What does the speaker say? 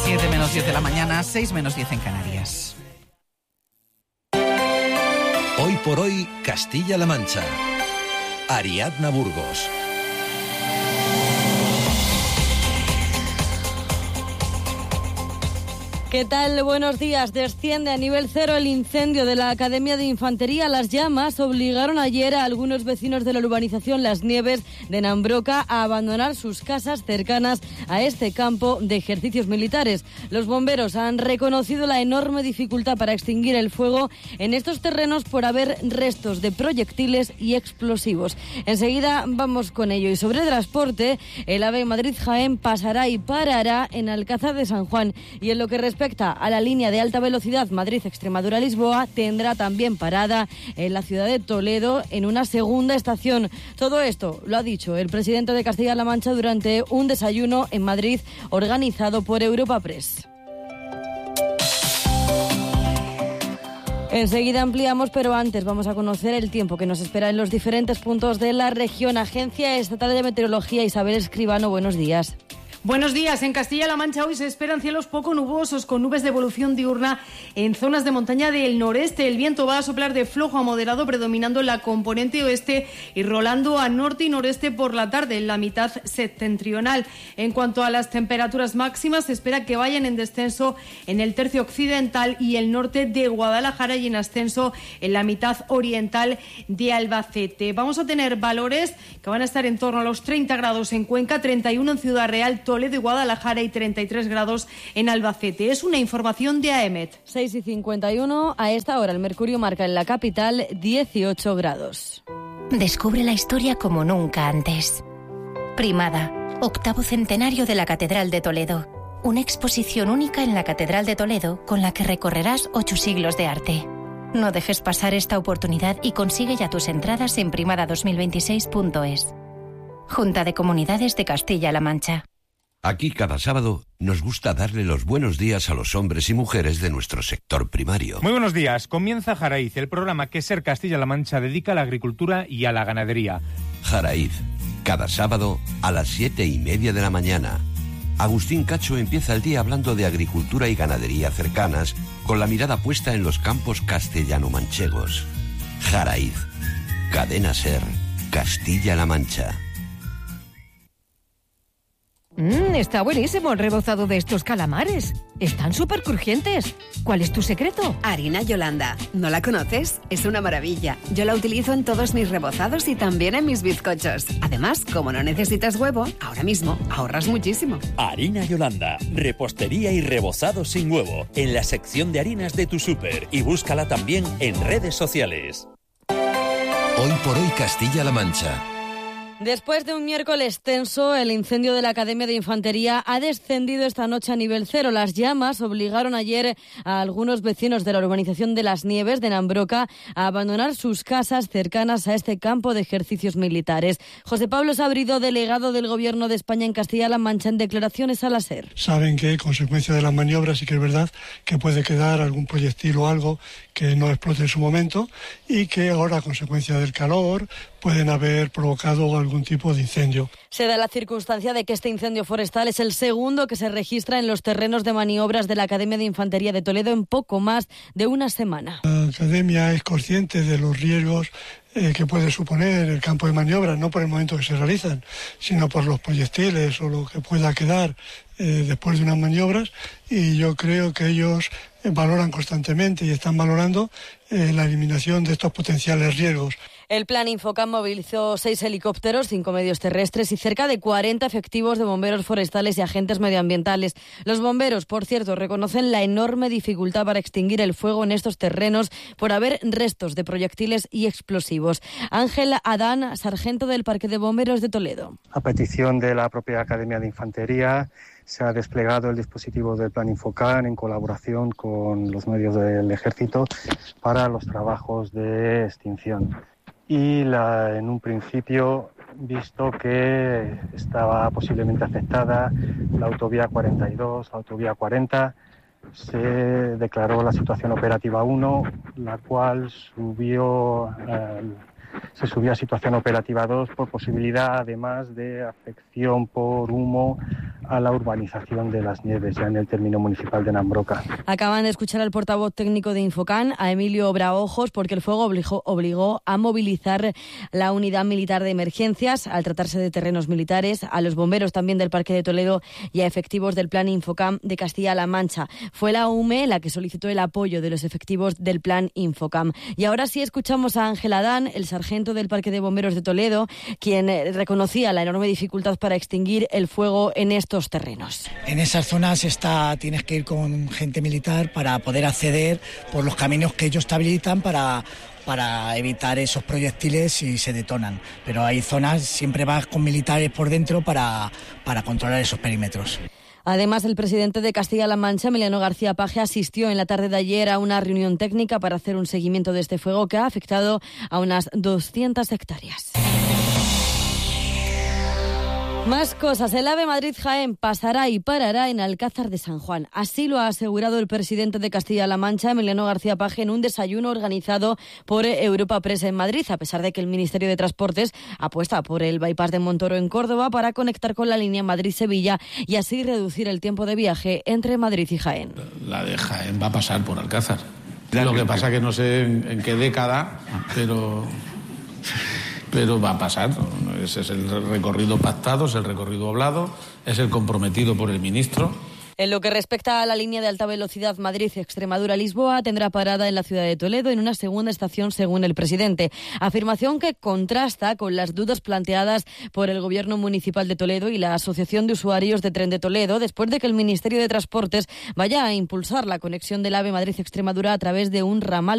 7 menos 10 de la mañana, 6 menos 10 en Canarias. Hoy por hoy, Castilla-La Mancha. Ariadna Burgos. ¿Qué tal? Buenos días. Desciende a nivel 0 el incendio de la Academia de Infantería. Las llamas obligaron ayer a algunos vecinos de la urbanización Las Nieves de Nambroca a abandonar sus casas cercanas a este campo de ejercicios militares. Los bomberos han reconocido la enorme dificultad para extinguir el fuego en estos terrenos por haber restos de proyectiles y explosivos. Enseguida vamos con ello. Y sobre transporte, el AVE Madrid-Jaén pasará y parará en Alcázar de San Juan. Y en lo que respecta a la línea de alta velocidad Madrid-Extremadura-Lisboa, tendrá también parada en la ciudad de Toledo en una segunda estación. Todo esto lo ha dicho el presidente de Castilla-La Mancha durante un desayuno en Madrid organizado por Europa Press. Enseguida ampliamos, pero antes vamos a conocer el tiempo que nos espera en los diferentes puntos de la región. Agencia Estatal de Meteorología, Isabel Escribano, buenos días. Buenos días. En Castilla-La Mancha hoy se esperan cielos poco nubosos con nubes de evolución diurna en zonas de montaña del noreste. El viento va a soplar de flojo a moderado, predominando en la componente oeste y rolando a norte y noreste por la tarde en la mitad septentrional. En cuanto a las temperaturas máximas, se espera que vayan en descenso en el tercio occidental y el norte de Guadalajara y en ascenso en la mitad oriental de Albacete. Vamos a tener valores que van a estar en torno a los 30 grados en Cuenca, 31 en Ciudad Real, Toledo y Guadalajara y 33 grados en Albacete. Es una información de AEMET. 6:51, a esta hora el mercurio marca en la capital 18 grados. Descubre la historia como nunca antes. Primada, 8º centenario de la Catedral de Toledo. Una exposición única en la Catedral de Toledo con la que recorrerás 8 siglos de arte. No dejes pasar esta oportunidad y consigue ya tus entradas en primada2026.es. Junta de Comunidades de Castilla-La Mancha. Aquí cada sábado nos gusta darle los buenos días a los hombres y mujeres de nuestro sector primario. Muy buenos días. Comienza Jaraíz, el programa que Ser Castilla-La Mancha dedica a la agricultura y a la ganadería. Jaraíz, cada sábado a las 7:30 de la mañana. Agustín Cacho empieza el día hablando de agricultura y ganadería cercanas, con la mirada puesta en los campos castellano-manchegos. Jaraíz, Cadena Ser, Castilla-La Mancha. Está buenísimo el rebozado de estos calamares. Están súper crujientes. ¿Cuál es tu secreto? Harina Yolanda. ¿No la conoces? Es una maravilla. Yo la utilizo en todos mis rebozados y también en mis bizcochos. Además, como no necesitas huevo, ahora mismo ahorras muchísimo. Harina Yolanda. Repostería y rebozado sin huevo. En la sección de harinas de tu súper. Y búscala también en redes sociales. Hoy por hoy, Castilla-La Mancha. Después de un miércoles tenso, el incendio de la Academia de Infantería ha descendido esta noche a nivel 0. Las llamas obligaron ayer a algunos vecinos de la urbanización de Las Nieves de Nambroca a abandonar sus casas cercanas a este campo de ejercicios militares. José Pablo Sabrido, delegado del Gobierno de España en Castilla-La Mancha, en declaraciones a la SER. Saben que, consecuencia de las maniobras, sí que es verdad que puede quedar algún proyectil o algo que no explote en su momento y que ahora, a consecuencia del calor, pueden haber provocado algún tipo de incendio. Se da la circunstancia de que este incendio forestal es el segundo que se registra en los terrenos de maniobras de la Academia de Infantería de Toledo en poco más de una semana. La Academia es consciente de los riesgos que puede suponer el campo de maniobras, no por el momento que se realizan, sino por los proyectiles o lo que pueda quedar después de unas maniobras, y yo creo que ellos valoran constantemente y están valorando la eliminación de estos potenciales riesgos. El plan Infocam movilizó 6 helicópteros, 5 medios terrestres y cerca de 40 efectivos de bomberos forestales y agentes medioambientales. Los bomberos, por cierto, reconocen la enorme dificultad para extinguir el fuego en estos terrenos por haber restos de proyectiles y explosivos. Ángel Adán, sargento del Parque de Bomberos de Toledo. A petición de la propia Academia de Infantería, se ha desplegado el dispositivo del Plan Infocam en colaboración con los medios del Ejército para los trabajos de extinción. Y en un principio, visto que estaba posiblemente afectada la autovía 42, la autovía 40, se declaró la situación operativa 1, la cual subió se subió a situación operativa 2 por posibilidad, además de afección por humo a la urbanización de Las Nieves, ya en el término municipal de Nambroca. Acaban de escuchar al portavoz técnico de Infocan, a Emilio Braojos, porque el fuego obligó a movilizar la unidad militar de emergencias, al tratarse de terrenos militares, a los bomberos también del Parque de Toledo y a efectivos del Plan Infocam de Castilla-La Mancha. Fue la UME la que solicitó el apoyo de los efectivos del Plan Infocam. Y ahora sí escuchamos a Ángel Adán, el sargento del Parque de Bomberos de Toledo, quien reconocía la enorme dificultad para extinguir el fuego en estos terrenos. En esas zonas tienes que ir con gente militar para poder acceder por los caminos que ellos te habilitan para evitar esos proyectiles si se detonan. Pero hay zonas, siempre vas con militares por dentro para controlar esos perímetros. Además, el presidente de Castilla-La Mancha, Emiliano García Paje, asistió en la tarde de ayer a una reunión técnica para hacer un seguimiento de este fuego que ha afectado a unas 200 hectáreas. Más cosas. El AVE Madrid-Jaén pasará y parará en Alcázar de San Juan. Así lo ha asegurado el presidente de Castilla-La Mancha, Emiliano García Paje, en un desayuno organizado por Europa Press en Madrid, a pesar de que el Ministerio de Transportes apuesta por el bypass de Montoro en Córdoba para conectar con la línea Madrid-Sevilla y así reducir el tiempo de viaje entre Madrid y Jaén. La de Jaén va a pasar por Alcázar. Lo que pasa que no sé en qué década, pero va a pasar. Ese es el recorrido pactado, es el recorrido hablado, es el comprometido por el ministro. En lo que respecta a la línea de alta velocidad Madrid-Extremadura-Lisboa, tendrá parada en la ciudad de Toledo en una segunda estación, según el presidente. Afirmación que contrasta con las dudas planteadas por el Gobierno Municipal de Toledo y la Asociación de Usuarios de Tren de Toledo, después de que el Ministerio de Transportes vaya a impulsar la conexión del AVE Madrid-Extremadura a través de un ramal